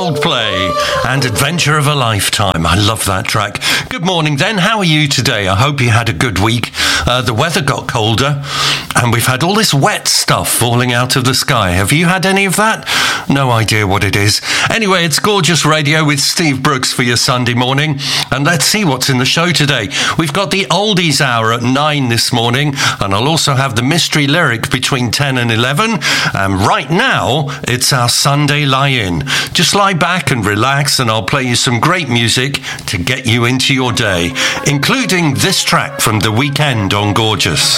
Coldplay and Adventure of a Lifetime. I love that track. Good morning then. How are you today? I hope you had a good week. The weather got colder and we've had all this wet stuff falling out of the sky. Have you had any of that? No idea what it is. Anyway, it's Gorgeous Radio with Steve Brooks for your Sunday morning. And let's see what's in the show today. We've got the Oldies Hour at 9 this morning. And I'll also have the mystery lyric between 10 and 11. And right now, it's our Sunday lie-in. Just lie back and relax and I'll play you some great music to get you into your day, including this track from The Weeknd on Gorgeous.